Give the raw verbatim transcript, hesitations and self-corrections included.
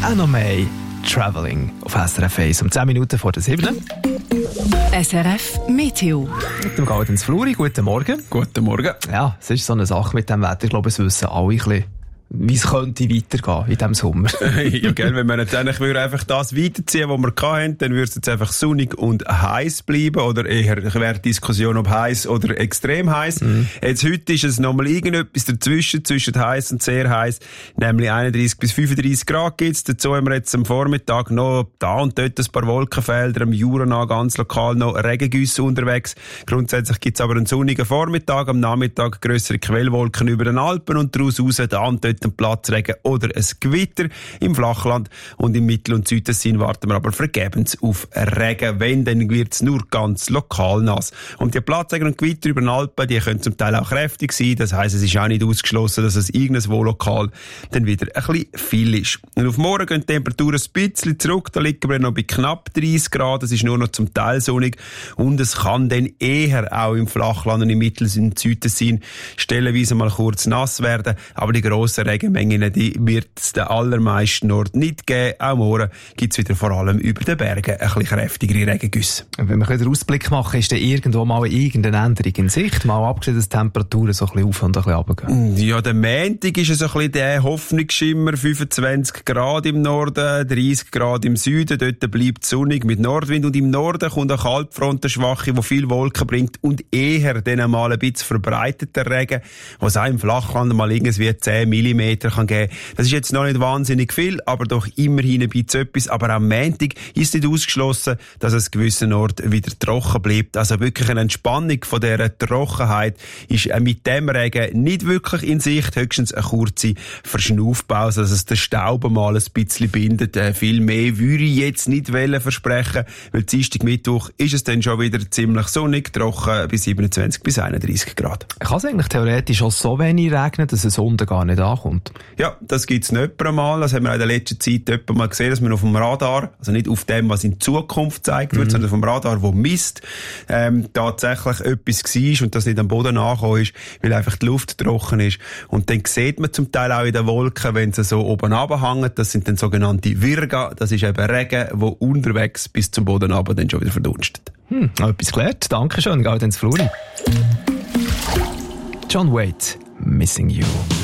Anna May, Travelling auf S R F eins um zehn Minuten vor der sieben. S R F Meteo. Mit dem Gaudenz Fluri, guten Morgen. Guten Morgen. Ja, es ist so eine Sache mit dem Wetter. Ich glaube, es wissen alle ein bisschen, wie es könnte weitergehen in diesem Sommer. Ja, gell, wenn wir jetzt eigentlich einfach das weiterziehen, was wir hatten, dann würde es jetzt einfach sonnig und heiß bleiben. Oder eher wäre die Diskussion, ob heiß oder extrem heiß. Mhm. Jetzt heute ist es nochmal irgendetwas dazwischen, zwischen heiß und sehr heiß. Nämlich einunddreißig bis fünfunddreißig Grad gibt's. Dazu haben wir jetzt am Vormittag noch da und dort ein paar Wolkenfelder, am Jura nach ganz lokal noch Regengüsse unterwegs. Grundsätzlich gibt's aber einen sonnigen Vormittag, am Nachmittag grössere Quellwolken über den Alpen und daraus raus da und dort ein Platzregen oder ein Gewitter im Flachland, und im Mittel- und Südtessin warten wir aber vergebens auf Regen. Wenn, dann wird es nur ganz lokal nass. Und die Platzregen und Gewitter über den Alpen, die können zum Teil auch kräftig sein. Das heisst, es ist auch nicht ausgeschlossen, dass es irgendwo lokal dann wieder ein bisschen viel ist. Und auf morgen gehen die Temperaturen ein bisschen zurück. Da liegen wir noch bei knapp dreißig Grad. Es ist nur noch zum Teil sonnig. Und es kann dann eher auch im Flachland und im Mittel- und Südtessin stellenweise mal kurz nass werden. Aber die grossen Regenmengen, die wird es den allermeisten Orten nicht geben. Auch morgen gibt es wieder vor allem über den Bergen ein bisschen kräftigere Regengüsse. Wenn wir einen Ausblick machen, ist dann irgendwo mal irgendeine Änderung in Sicht? Mal abgesehen, dass die Temperaturen so ein bisschen auf und ein bisschen runtergehen. Ja, der Montag ist so ein bisschen der Hoffnungsschimmer. fünfundzwanzig Grad im Norden, dreißig Grad im Süden. Dort bleibt es sonnig mit Nordwind. Und im Norden kommt eine Kaltfront, eine schwache, die viel Wolken bringt. Und eher dann mal ein bisschen verbreiteter Regen, was auch im Flachland mal irgendwie zehn Millimeter kann geben. Das ist jetzt noch nicht wahnsinnig viel, aber doch immerhin ein bisschen etwas. Aber am Montag ist nicht ausgeschlossen, dass es gewissen Ort wieder trocken bleibt. Also wirklich eine Entspannung von dieser Trockenheit ist mit dem Regen nicht wirklich in Sicht. Höchstens eine kurze Verschnaufpause, dass es den Staub mal ein bisschen bindet. Äh, viel mehr würde ich jetzt nicht versprechen, weil Dienstag, Mittwoch ist es dann schon wieder ziemlich sonnig, trocken bis siebenundzwanzig bis einunddreißig Grad. Kann es eigentlich theoretisch auch so wenig regnen, dass es unten gar nicht ankommt? Ja, das gibt's nicht einmal. Das haben wir in der letzten Zeit etwa mal gesehen, dass man auf dem Radar, also nicht auf dem, was in Zukunft gezeigt wird, mhm. sondern auf dem Radar, wo misst, ähm, tatsächlich etwas war und das nicht am Boden angekommen ist, weil einfach die Luft trocken ist. Und dann sieht man zum Teil auch in den Wolken, wenn sie so oben runterhängen, das sind dann sogenannte Virga, das ist eben Regen, wo unterwegs bis zum Boden runter dann schon wieder verdunstet. Hm, noch etwas gelernt. Dankeschön, Gaudenz Fluri. John Waite, Missing You.